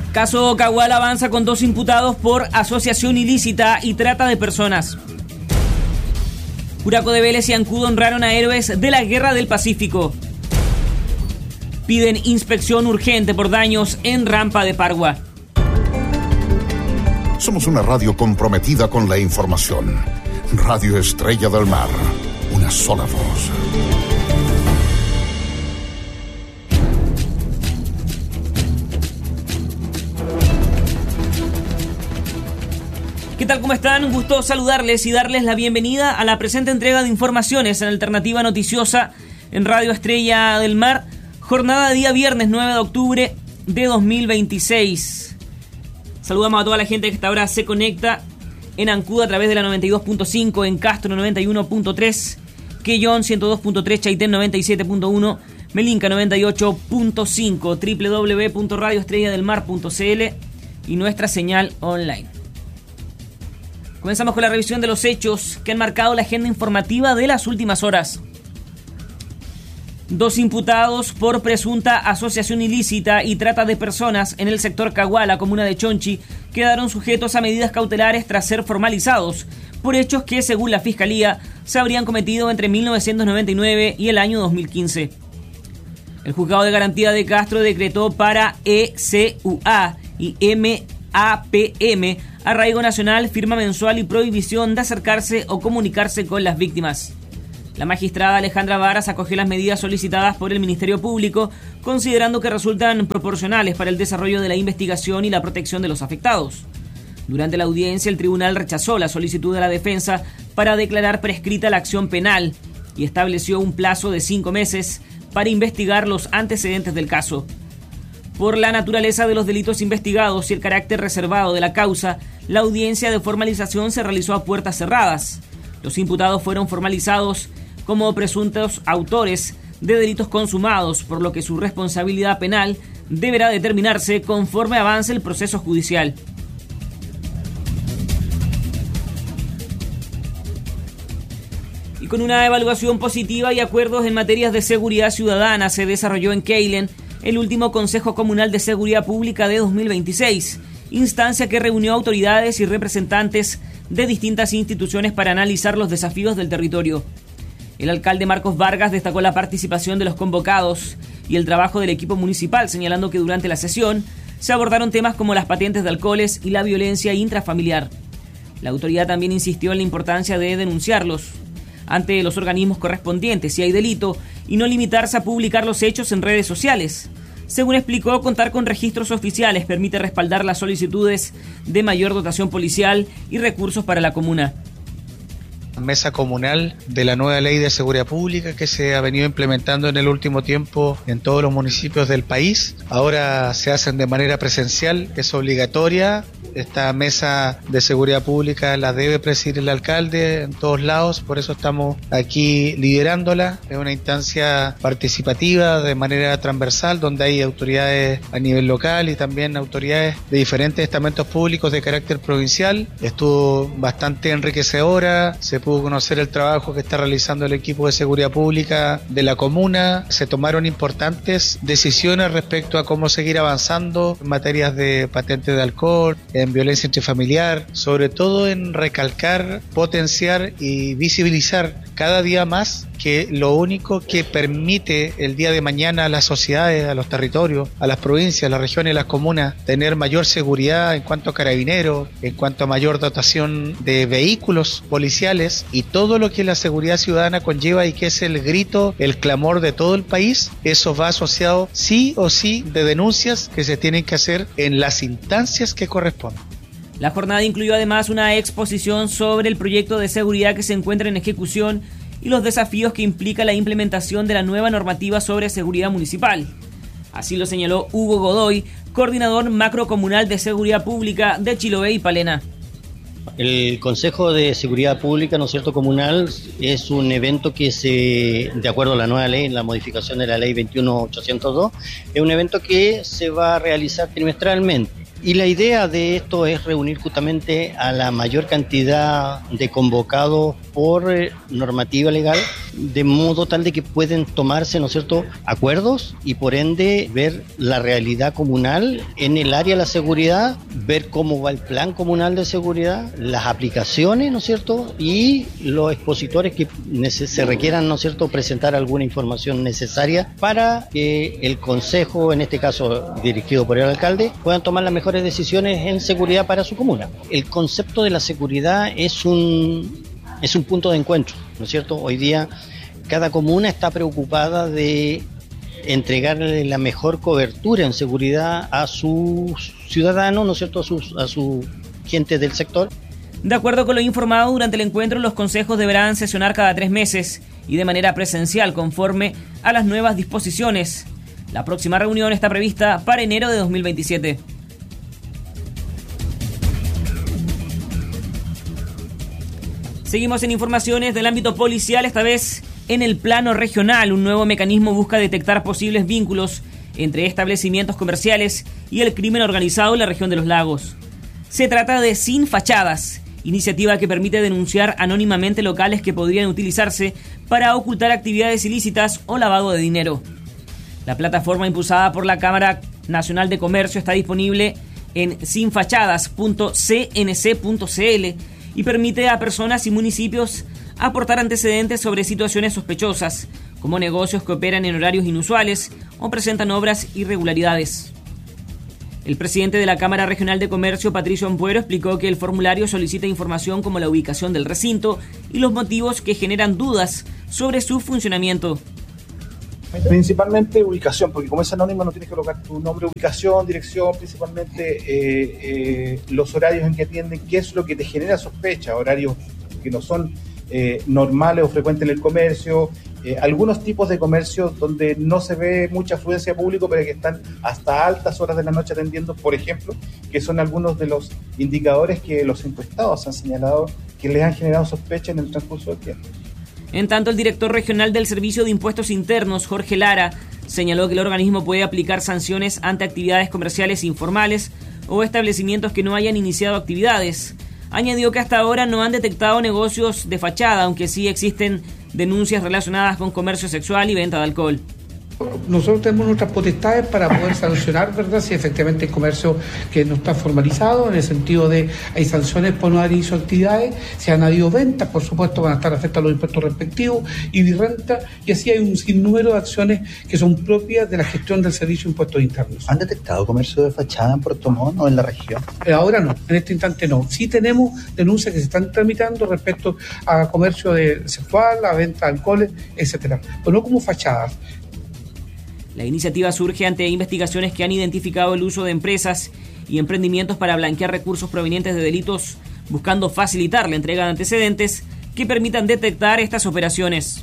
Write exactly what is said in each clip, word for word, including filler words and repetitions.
Caso Cagual avanza con dos imputados por asociación ilícita y trata de personas. Curacao de Vélez y Ancud honraron a héroes de la Guerra del Pacífico. Piden inspección urgente por daños en rampa de Pargua. Somos una radio comprometida con la información. Radio Estrella del Mar. Una sola voz. ¿Qué tal? ¿Cómo están? Un gusto saludarles y darles la bienvenida a la presente entrega de informaciones en Alternativa Noticiosa en Radio Estrella del Mar. Jornada de día viernes nueve de octubre de dos mil veintiséis. Saludamos a toda la gente que hasta ahora se conecta en Ancud a través de la noventa y dos punto cinco, en Castro noventa y uno punto tres, Quellón ciento dos punto tres, Chaitén noventa y siete punto uno, Melinca noventa y ocho punto cinco, doble u doble u doble u punto radio estrella del mar punto c l y nuestra señal online. Comenzamos con la revisión de los hechos que han marcado la agenda informativa de las últimas horas. Dos imputados por presunta asociación ilícita y trata de personas en el sector Caguá, la comuna de Chonchi, quedaron sujetos a medidas cautelares tras ser formalizados por hechos que, según la Fiscalía, se habrían cometido entre mil novecientos noventa y nueve y el año dos mil quince. El Juzgado de Garantía de Castro decretó para E C U A y M A P M arraigo nacional, firma mensual y prohibición de acercarse o comunicarse con las víctimas. La magistrada Alejandra Varas acogió las medidas solicitadas por el Ministerio Público, considerando que resultan proporcionales para el desarrollo de la investigación y la protección de los afectados. Durante la audiencia, el tribunal rechazó la solicitud de la defensa para declarar prescrita la acción penal y estableció un plazo de cinco meses para investigar los antecedentes del caso. Por la naturaleza de los delitos investigados y el carácter reservado de la causa, la audiencia de formalización se realizó a puertas cerradas. Los imputados fueron formalizados como presuntos autores de delitos consumados, por lo que su responsabilidad penal deberá determinarse conforme avance el proceso judicial. Y con una evaluación positiva y acuerdos en materias de seguridad ciudadana, se desarrolló en Keilen el último Consejo Comunal de Seguridad Pública de dos mil veintiséis, instancia que reunió autoridades y representantes de distintas instituciones para analizar los desafíos del territorio. El alcalde Marcos Vargas destacó la participación de los convocados y el trabajo del equipo municipal, señalando que durante la sesión se abordaron temas como las patentes de alcoholes y la violencia intrafamiliar. La autoridad también insistió en la importancia de denunciarlos ante los organismos correspondientes si hay delito y no limitarse a publicar los hechos en redes sociales. Según explicó, contar con registros oficiales permite respaldar las solicitudes de mayor dotación policial y recursos para la comuna. Mesa comunal de la nueva ley de seguridad pública que se ha venido implementando en el último tiempo en todos los municipios del país. Ahora se hacen de manera presencial, es obligatoria. Esta mesa de seguridad pública la debe presidir el alcalde en todos lados, por eso estamos aquí liderándola. Es una instancia participativa de manera transversal, donde hay autoridades a nivel local y también autoridades de diferentes estamentos públicos de carácter provincial. Estuvo bastante enriquecedora, se pudo conocer el trabajo que está realizando el equipo de seguridad pública de la comuna. Se tomaron importantes decisiones respecto a cómo seguir avanzando en materias de patente de alcohol, en violencia intrafamiliar, sobre todo en recalcar, potenciar y visibilizar cada día más que lo único que permite el día de mañana a las sociedades, a los territorios, a las provincias, a las regiones, a las comunas, tener mayor seguridad en cuanto a carabineros, en cuanto a mayor dotación de vehículos policiales y todo lo que la seguridad ciudadana conlleva y que es el grito, el clamor de todo el país. Eso va asociado sí o sí de denuncias que se tienen que hacer en las instancias que corresponden. La jornada incluyó además una exposición sobre el proyecto de seguridad que se encuentra en ejecución y los desafíos que implica la implementación de la nueva normativa sobre seguridad municipal. Así lo señaló Hugo Godoy, coordinador macrocomunal de seguridad pública de Chiloé y Palena. El Consejo de Seguridad Pública, ¿no es cierto?, comunal, es un evento que se, de acuerdo a la nueva ley, la modificación de la ley veintiuno mil ochocientos dos, es un evento que se va a realizar trimestralmente. Y la idea de esto es reunir justamente a la mayor cantidad de convocados por eh, normativa legal, de modo tal de que pueden tomarse, ¿no es cierto?, acuerdos y por ende ver la realidad comunal en el área de la seguridad, ver cómo va el plan comunal de seguridad, las aplicaciones, ¿no es cierto?, y los expositores que neces- se requieran, ¿no es cierto?, presentar alguna información necesaria para que el consejo, en este caso dirigido por el alcalde, puedan tomar las mejores decisiones en seguridad para su comuna. El concepto de la seguridad es un, es un punto de encuentro, ¿no es cierto? Hoy día cada comuna está preocupada de entregarle la mejor cobertura en seguridad a sus ciudadanos, ¿no es cierto?, a sus, a su gente del sector. De acuerdo con lo informado durante el encuentro, los consejos deberán sesionar cada tres meses y de manera presencial conforme a las nuevas disposiciones. La próxima reunión está prevista para enero de dos mil veintisiete. Seguimos en informaciones del ámbito policial, esta vez en el plano regional. Un nuevo mecanismo busca detectar posibles vínculos entre establecimientos comerciales y el crimen organizado en la región de los lagos. Se trata de Sin Fachadas, iniciativa que permite denunciar anónimamente locales que podrían utilizarse para ocultar actividades ilícitas o lavado de dinero. La plataforma impulsada por la Cámara Nacional de Comercio está disponible en sin fachadas punto c n c punto c l y permite a personas y municipios aportar antecedentes sobre situaciones sospechosas, como negocios que operan en horarios inusuales o presentan obras irregularidades. El presidente de la Cámara Regional de Comercio, Patricio Ampuero, explicó que el formulario solicita información como la ubicación del recinto y los motivos que generan dudas sobre su funcionamiento. Principalmente ubicación, porque como es anónimo no tienes que colocar tu nombre, ubicación, dirección, principalmente eh, eh, los horarios en que atienden, qué es lo que te genera sospecha, horarios que no son eh, normales o frecuentes en el comercio, eh, algunos tipos de comercio donde no se ve mucha afluencia público, pero que están hasta altas horas de la noche atendiendo, por ejemplo, que son algunos de los indicadores que los encuestados han señalado que les han generado sospecha en el transcurso del tiempo. En tanto, el director regional del Servicio de Impuestos Internos, Jorge Lara, señaló que el organismo puede aplicar sanciones ante actividades comerciales informales o establecimientos que no hayan iniciado actividades. Añadió que hasta ahora no han detectado negocios de fachada, aunque sí existen denuncias relacionadas con comercio sexual y venta de alcohol. Nosotros tenemos nuestras potestades para poder sancionar, ¿verdad?, si efectivamente hay comercio que no está formalizado, en el sentido de hay sanciones por no haber iniciado actividades, si han habido ventas, por supuesto van a estar afectados los impuestos respectivos y de renta, y así hay un sinnúmero de acciones que son propias de la gestión del Servicio de Impuestos Internos. ¿Han detectado comercio de fachada en Puerto Montt o en la región? Eh, ahora no, en este instante no. Sí tenemos denuncias que se están tramitando respecto a comercio de sexual, a venta de alcoholes, etcétera, pero no como fachadas. La iniciativa surge ante investigaciones que han identificado el uso de empresas y emprendimientos para blanquear recursos provenientes de delitos, buscando facilitar la entrega de antecedentes que permitan detectar estas operaciones.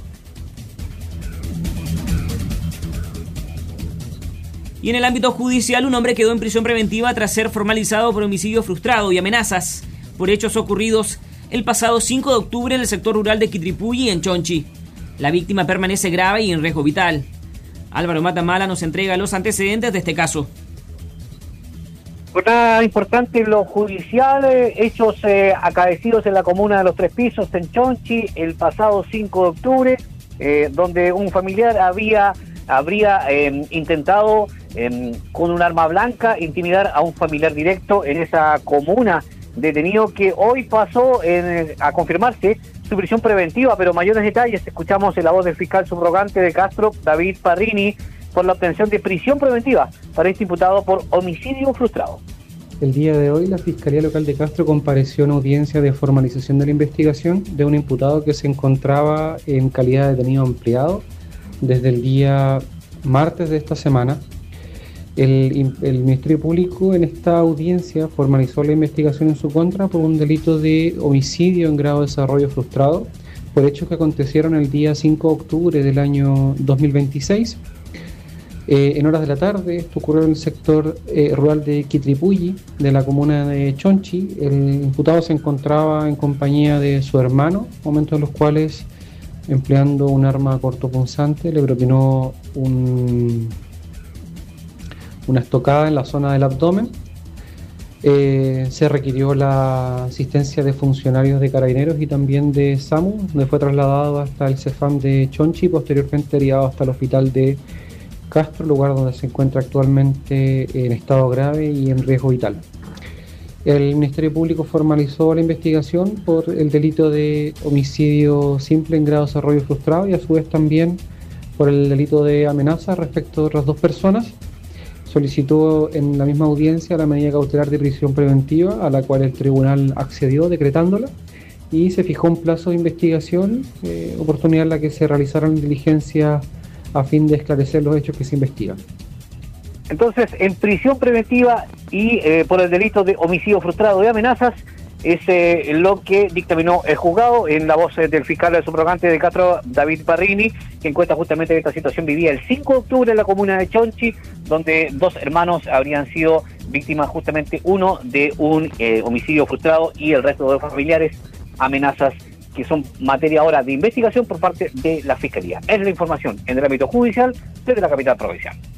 Y en el ámbito judicial, un hombre quedó en prisión preventiva tras ser formalizado por homicidio frustrado y amenazas por hechos ocurridos el pasado cinco de octubre en el sector rural de Quitripulli, en Chonchi. La víctima permanece grave y en riesgo vital. Álvaro Matamala nos entrega los antecedentes de este caso. Jornada importante en lo judicial, hechos eh, acaecidos en la comuna de Los Tres Pisos, en Chonchi, el pasado cinco de octubre, eh, donde un familiar había habría eh, intentado eh, con un arma blanca intimidar a un familiar directo en esa comuna, detenido que hoy pasó en, a confirmarse su prisión preventiva, pero mayores detalles escuchamos en la voz del fiscal subrogante de Castro, David Parrini, por la obtención de prisión preventiva para este imputado por homicidio frustrado. El día de hoy la Fiscalía Local de Castro compareció en audiencia de formalización de la investigación de un imputado que se encontraba en calidad de detenido ampliado desde el día martes de esta semana. El, el Ministerio Público en esta audiencia formalizó la investigación en su contra por un delito de homicidio en grado de desarrollo frustrado por hechos que acontecieron el día cinco de octubre del año dos mil veintiséis. Eh, en horas de la tarde, esto ocurrió en el sector eh, rural de Quitripulli, de la comuna de Chonchi. El imputado se encontraba en compañía de su hermano, momentos en los cuales, empleando un arma cortopunzante, le propinó un... una estocada en la zona del abdomen. Eh, se requirió la asistencia de funcionarios de Carabineros y también de SAMU, donde fue trasladado hasta el CEFAM de Chonchi y posteriormente derivado hasta el hospital de Castro, lugar donde se encuentra actualmente en estado grave y en riesgo vital. El Ministerio Público formalizó la investigación por el delito de homicidio simple en grado de desarrollo frustrado y a su vez también por el delito de amenaza respecto de otras dos personas. Solicitó en la misma audiencia la medida cautelar de prisión preventiva, a la cual el tribunal accedió decretándola, y se fijó un plazo de investigación, eh, oportunidad en la que se realizaron diligencias a fin de esclarecer los hechos que se investigan. Entonces, en prisión preventiva y eh, por el delito de homicidio frustrado y amenazas, es eh, lo que dictaminó el juzgado en la voz eh, del fiscal subrogante de Castro, David Parrini, que encuentra justamente que esta situación vivía el cinco de octubre en la comuna de Chonchi, donde dos hermanos habrían sido víctimas justamente, uno de un eh, homicidio frustrado y el resto de familiares amenazas, que son materia ahora de investigación por parte de la Fiscalía. Es la información en el ámbito judicial desde la capital provincial.